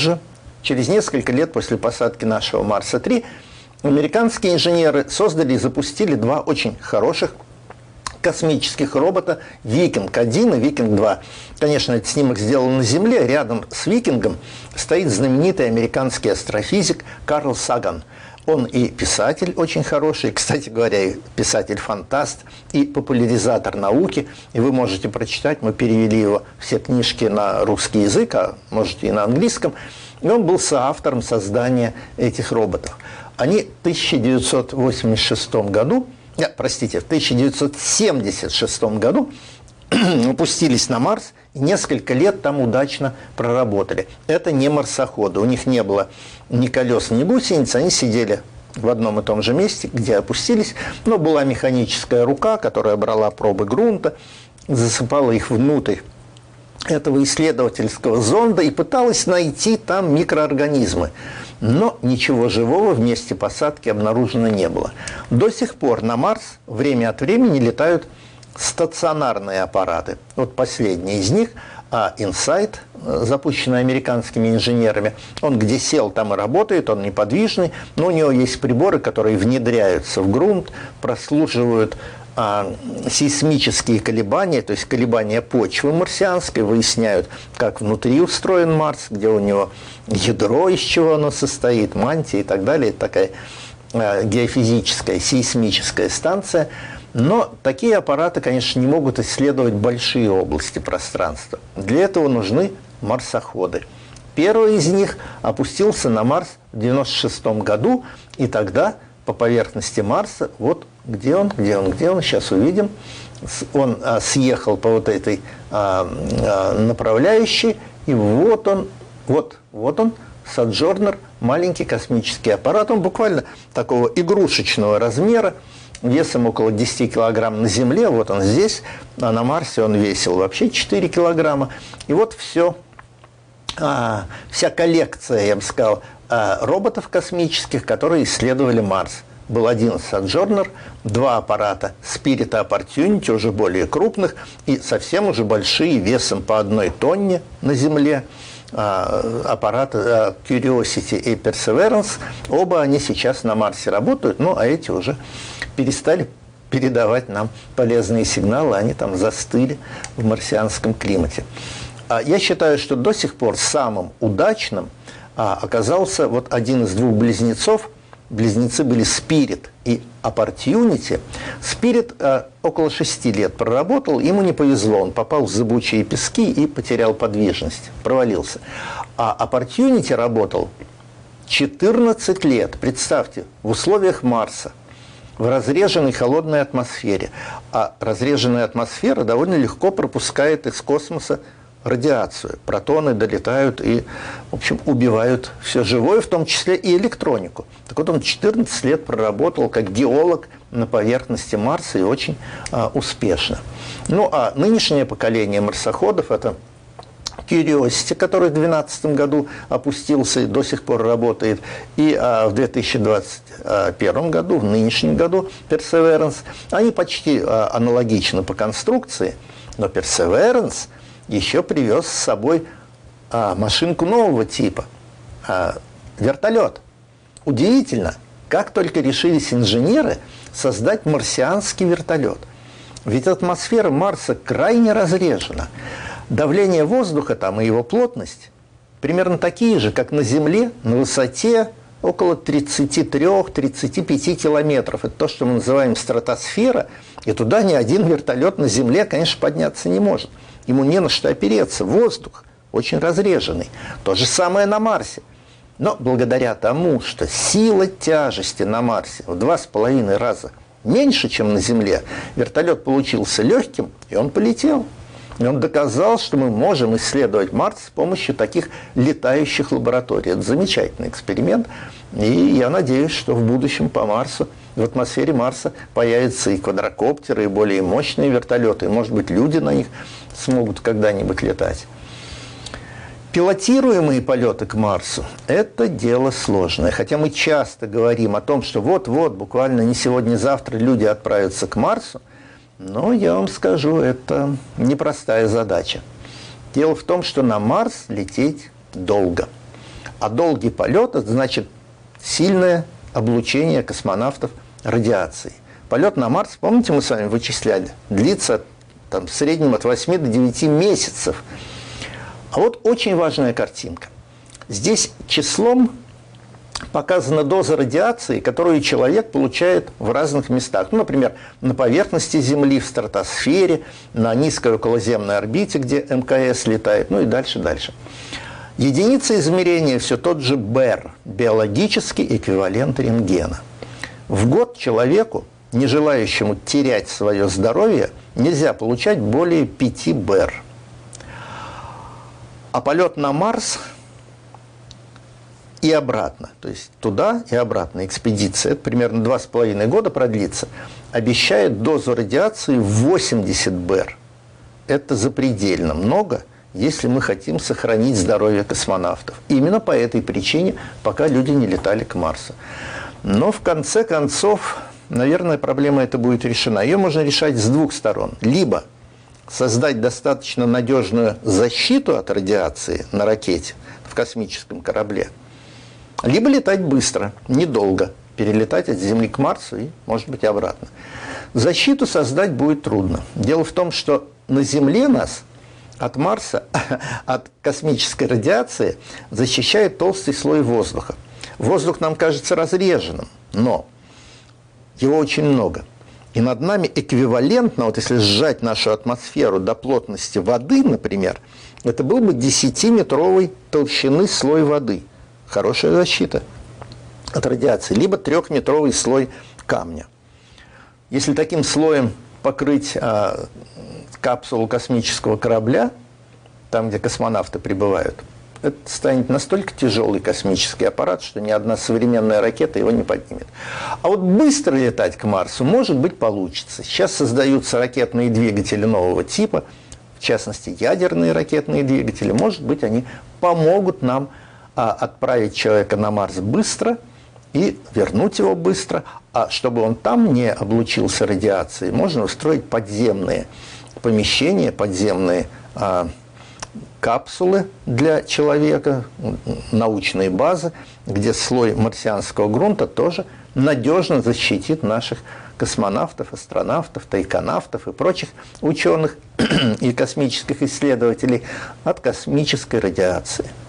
Через несколько лет после посадки нашего Марса-3 американские инженеры создали и запустили два очень хороших космических робота «Викинг-1» и «Викинг-2». Конечно, этот снимок сделан на Земле. Рядом с «Викингом» стоит знаменитый американский астрофизик Карл Саган. Он и писатель очень хороший, кстати говоря, и писатель-фантаст, и популяризатор науки. И вы можете прочитать, мы перевели его все книжки на русский язык, а можете и на английском. И он был соавтором создания этих роботов. Они в 1986 году, в 1976 году опустились на Марс и несколько лет там удачно проработали. Это не марсоходы, у них не было ни колес, ни гусениц, они сидели в одном и том же месте, где опустились, но была механическая рука, которая брала пробы грунта, засыпала их внутрь этого исследовательского зонда и пыталась найти там микроорганизмы. Но ничего живого в месте посадки обнаружено не было. До сих пор на Марс время от времени летают стационарные аппараты. Вот последний из них, InSight, запущенный американскими инженерами, он где сел, там и работает, он неподвижный, но у него есть приборы, которые внедряются в грунт, прослушивают сейсмические колебания, то есть колебания почвы марсианской, выясняют, как внутри устроен Марс, где у него ядро, из чего оно состоит, мантия и так далее. Это такая геофизическая, сейсмическая станция. Но такие аппараты, конечно, не могут исследовать большие области пространства. Для этого нужны марсоходы. Первый из них опустился на Марс в 1996 году, и тогда по поверхности Марса, вот где он, сейчас увидим, он съехал по вот этой направляющей, и вот он, Sojourner, маленький космический аппарат, он буквально такого игрушечного размера, весом около 10 килограмм на Земле, вот он здесь, а на Марсе он весил вообще 4 килограмма. И вот вся коллекция, я бы сказал, роботов космических, которые исследовали Марс. Был один Sojourner, два аппарата Spirit и Opportunity, уже более крупных, и совсем уже большие, весом по 1 тонне на Земле. Аппараты Curiosity и Perseverance, оба они сейчас на Марсе работают, ну а эти уже перестали передавать нам полезные сигналы, они там застыли в марсианском климате. Я считаю, что до сих пор самым удачным оказался вот один из двух близнецов. Близнецы были Spirit и Opportunity. Spirit около 6 лет проработал, ему не повезло, он попал в зыбучие пески и потерял подвижность, провалился. А Opportunity работал 14 лет, представьте, в условиях Марса, в разреженной холодной атмосфере. А разреженная атмосфера довольно легко пропускает из космоса радиацию. Протоны долетают и, в общем, убивают все живое, в том числе и электронику. Так вот, он 14 лет проработал как геолог на поверхности Марса и очень успешно. Ну, а нынешнее поколение марсоходов – это Curiosity, который в 2012 году опустился и до сих пор работает, и в 2021 году, в нынешнем году, Perseverance. Они почти аналогичны по конструкции, но Perseverance еще привез с собой машинку нового типа, вертолет. Удивительно, как только решились инженеры создать марсианский вертолет. Ведь атмосфера Марса крайне разрежена. Давление воздуха там и его плотность примерно такие же, как на Земле, на высоте около 33-35 километров. Это то, что мы называем стратосфера, и туда ни один вертолет на Земле, конечно, подняться не может. Ему не на что опереться, воздух очень разреженный. То же самое на Марсе. Но благодаря тому, что сила тяжести на Марсе в 2,5 раза меньше, чем на Земле, вертолет получился легким, и он полетел. И он доказал, что мы можем исследовать Марс с помощью таких летающих лабораторий. Это замечательный эксперимент. И я надеюсь, что в будущем по Марсу, в атмосфере Марса появятся и квадрокоптеры, и более мощные вертолеты. И, может быть, люди на них смогут когда-нибудь летать. Пилотируемые полеты к Марсу – это дело сложное. Хотя мы часто говорим о том, что вот-вот, буквально не сегодня-завтра люди отправятся к Марсу, но я вам скажу, это непростая задача. Дело в том, что на Марс лететь долго. А долгий полет – это значит сильное облучение космонавтов радиацией. Полет на Марс, помните, мы с вами вычисляли, длится там, в среднем от 8 до 9 месяцев. А вот очень важная картинка. Здесь числом показана доза радиации, которую человек получает в разных местах. Ну, например, на поверхности Земли, в стратосфере, на низкой околоземной орбите, где МКС летает, ну и дальше. Единица измерения все тот же БЭР, биологический эквивалент рентгена. В год человеку, не желающему терять свое здоровье, нельзя получать более 5 БЭР. А полет на Марс и обратно, то есть туда и обратно, экспедиция, это примерно 2,5 года продлится, обещает дозу радиации 80 БЭР. Это запредельно много, если мы хотим сохранить здоровье космонавтов. Именно по этой причине, пока люди не летали к Марсу. Но в конце концов, наверное, проблема эта будет решена. Ее можно решать с двух сторон. Либо создать достаточно надежную защиту от радиации на ракете, в космическом корабле, либо летать быстро, недолго, перелетать от Земли к Марсу и, может быть, обратно. Защиту создать будет трудно. Дело в том, что на Земле нас от Марса, от космической радиации защищает толстый слой воздуха. Воздух нам кажется разреженным, но его очень много. И над нами эквивалентно, вот если сжать нашу атмосферу до плотности воды, например, это был бы 10-метровой толщины слой воды. Хорошая защита от радиации. Либо 3-метровый слой камня. Если таким слоем покрыть капсулу космического корабля, там, где космонавты прибывают, это станет настолько тяжелый космический аппарат, что ни одна современная ракета его не поднимет. А вот быстро летать к Марсу, может быть, получится. Сейчас создаются ракетные двигатели нового типа, в частности, ядерные ракетные двигатели. Может быть, они помогут нам отправить человека на Марс быстро и вернуть его быстро. А чтобы он там не облучился радиацией, можно устроить подземные помещения, подземные капсулы для человека, научные базы, где слой марсианского грунта тоже надежно защитит наших космонавтов, астронавтов, тайконавтов и прочих ученых и космических исследователей от космической радиации.